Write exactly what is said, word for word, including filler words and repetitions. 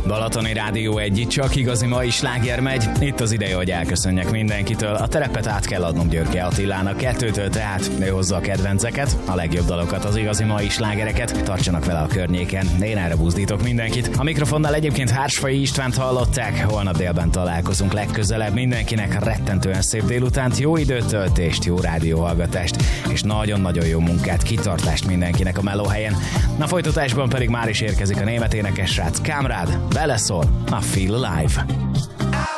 Balatoni Rádió egy, csak igazi mai sláger megy. Itt az ideje, hogy elköszönjek mindenkitől. A terepet át kell adnom Györke Attilának kettőtől, tehát ő hozza a kedvenceket, a legjobb dalokat, az igazi mai slágereket. Tartsanak vele a környéken, én erre buzdítok mindenkit. A mikrofonnál egyébként Hársfai Istvánt hallották, holnap délben találkozunk legközelebb. Mindenkinek rettentően szép délutánt, jó időtöltést, jó rádióhallgatást, és nagyon-nagyon jó munkát, kitartást mindenkinek a melóhelyen. A folytatásban pedig már is érkezik a német énekes srác Kamrád, beleszól a Feel Alive.